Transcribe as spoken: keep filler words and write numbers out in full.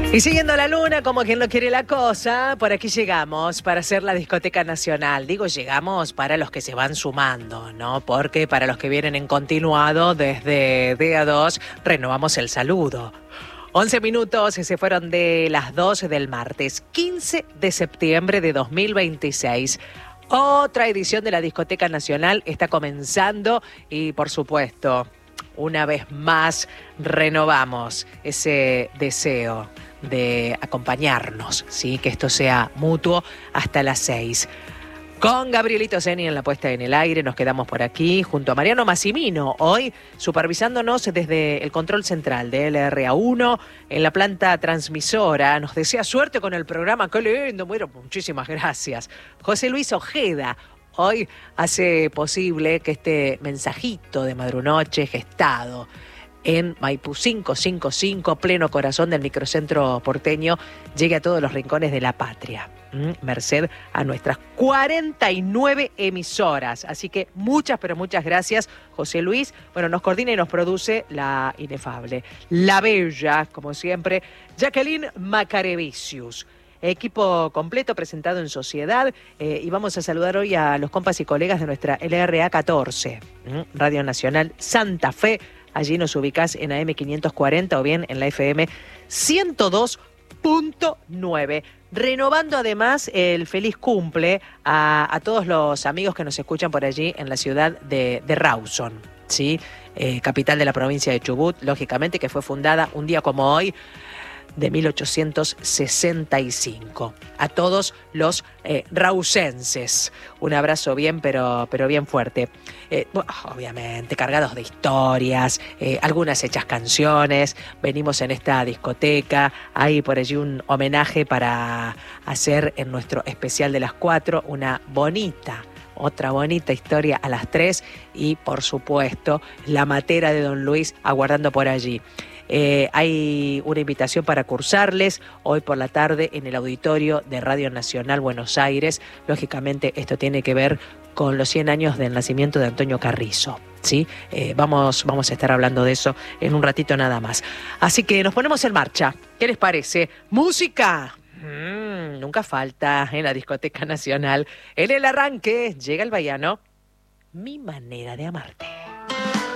Y siguiendo la luna, como quien no quiere la cosa, por aquí llegamos para hacer la discoteca nacional. Digo llegamos para los que se van sumando, ¿no? Porque para los que vienen en continuado desde día dos, renovamos el saludo. once minutos se fueron de las doce del martes, quince de septiembre de dos mil veintiséis. Otra edición de la discoteca nacional está comenzando y, por supuesto, una vez más renovamos ese deseo de acompañarnos, ¿sí? Que esto sea mutuo hasta las seis. Con Gabrielito Zeni en la puesta en el aire, nos quedamos por aquí junto a Mariano Massimino, hoy supervisándonos desde el control central de L R A uno en la planta transmisora. Nos desea suerte con el programa, qué lindo, bueno, muchísimas gracias. José Luis Ojeda hoy hace posible que este mensajito de Madrunoche gestado en Maipú quinientos cincuenta y cinco, pleno corazón del microcentro porteño, llegue a todos los rincones de la patria, ¿Mm? merced a nuestras cuarenta y nueve emisoras. Así que muchas, pero muchas gracias, José Luis. Bueno, nos coordina y nos produce la inefable, la bella, como siempre, Jacqueline Macarevicius. Equipo completo presentado en sociedad, eh, y vamos a saludar hoy a los compas y colegas de nuestra L R A catorce, ¿Mm? Radio Nacional Santa Fe. Allí nos ubicás en A M quinientos cuarenta o bien en la F M ciento dos punto nueve. Renovando además el feliz cumple a, a todos los amigos que nos escuchan por allí en la ciudad de, de Rawson, ¿sí? Eh, capital de la provincia de Chubut, lógicamente, que fue fundada un día como hoy de mil ochocientos sesenta y cinco. A todos los eh, rausenses, un abrazo bien, pero, pero bien fuerte. Eh, obviamente, cargados de historias, eh, algunas hechas canciones. Venimos en esta discoteca, hay por allí un homenaje para hacer en nuestro especial de las cuatro una bonita, otra bonita historia a las tres y, por supuesto, la matera de Don Luis aguardando por allí. Eh, hay una invitación para cursarles hoy por la tarde en el auditorio de Radio Nacional Buenos Aires. Lógicamente esto tiene que ver con los cien años del nacimiento de Antonio Carrizo, ¿sí? Eh, vamos, vamos a estar hablando de eso en un ratito nada más. Así que nos ponemos en marcha. ¿Qué les parece? ¡Música! Mm, nunca falta en la discoteca nacional. En el arranque llega el baiano Mi Manera de Amarte.